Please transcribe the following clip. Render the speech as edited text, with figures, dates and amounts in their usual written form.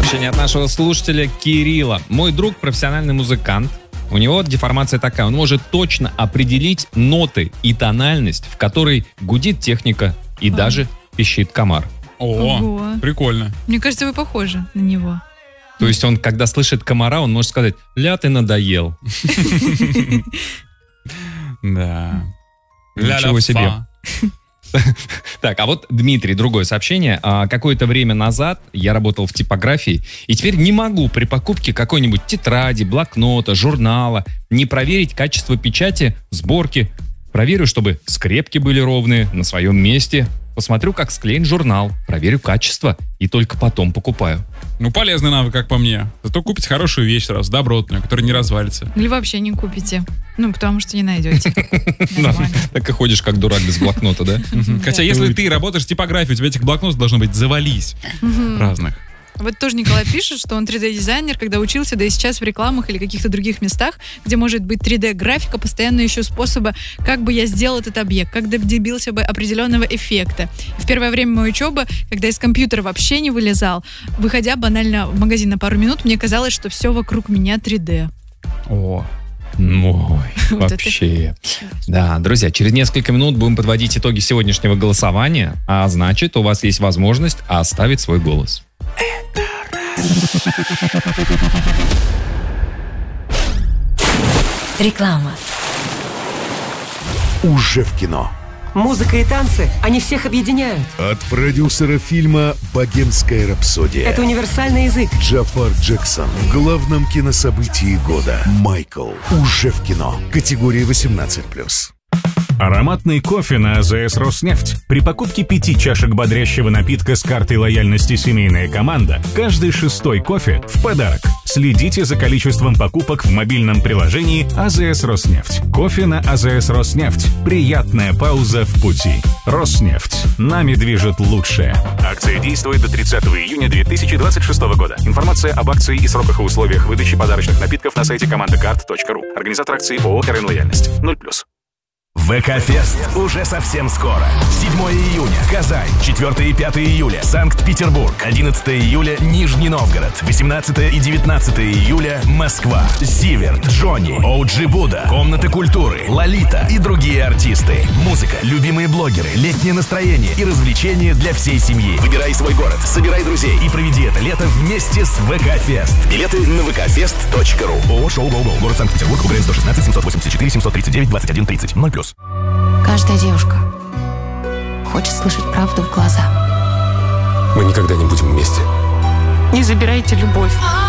Сообщение от нашего слушателя Кирилла. Мой друг профессиональный музыкант. У него деформация такая. Он может точно определить ноты и тональность, в которой гудит техника и даже пищит комар. Ого. Прикольно. Мне кажется, вы похожи на него. То есть он, когда слышит комара, он может сказать: «Ля, ты надоел». Да. Ничего себе. Так, а вот, Дмитрий, другое сообщение. Какое-то время назад я работал в типографии, и теперь не могу при покупке какой-нибудь тетради, блокнота, журнала не проверить качество печати, сборки. Проверю, чтобы скрепки были ровные, на своем месте. Посмотрю, как склеен журнал, проверю качество и только потом покупаю. Ну, полезный навык, как по мне. Зато купите хорошую вещь сразу, добротную, которая не развалится. Или вообще не купите. Ну, потому что не найдете. Так и ходишь, как дурак, без блокнота, да? Хотя, если ты работаешь в типографии, у тебя этих блокнотов должно быть завались разных. Вот тоже Николай пишет, что он 3D-дизайнер, когда учился, да и сейчас в рекламах или каких-то других местах, где может быть 3D-графика, постоянно ищу способы, как бы я сделал этот объект, как добился бы определенного эффекта. В первое время моей учебы, когда из компьютера вообще не вылезал, выходя банально в магазин на пару минут, мне казалось, что все вокруг меня 3D. Ой, вообще. Да, друзья, через несколько минут будем подводить итоги сегодняшнего голосования, а значит, у вас есть возможность оставить свой голос. Реклама. Уже в кино. Музыка и танцы, они всех объединяют. От продюсера фильма «Богемская рапсодия». Это универсальный язык. Джафар Джексон в главном кинособытии года. Майкл. Уже в кино. Категория 18+. Ароматный кофе на АЗС «Роснефть». При покупке 5 чашек бодрящего напитка с картой лояльности «Семейная команда» каждый 6-й кофе в подарок. Следите за количеством покупок в мобильном приложении АЗС «Роснефть». Кофе на АЗС «Роснефть». Приятная пауза в пути. «Роснефть». Нами движет лучшее. Акция действует до 30 июня 2026 года. Информация об акции и сроках и условиях выдачи подарочных напитков на сайте comandacard.ru. Организатор акции ООО «РН Лояльность». 0+. ВК-фест уже совсем скоро. 7 июня – Казань, 4 и 5 июля – Санкт-Петербург, 11 июля – Нижний Новгород, 18 и 19 июля – Москва, Зиверт, Джонни, OG Будда, Комната культуры, Лолита и другие артисты. Музыка, любимые блогеры, летнее настроение и развлечения для всей семьи. Выбирай свой город, собирай друзей и проведи это лето вместе с ВК-фест. Билеты на vkfest.ru. ООО «Шоу Гоу-Гоу». Город Санкт-Петербург, УГРН 116 784 739 21 30 0+. Каждая девушка хочет слышать правду в глаза. Мы никогда не будем вместе. Не забирайте любовь.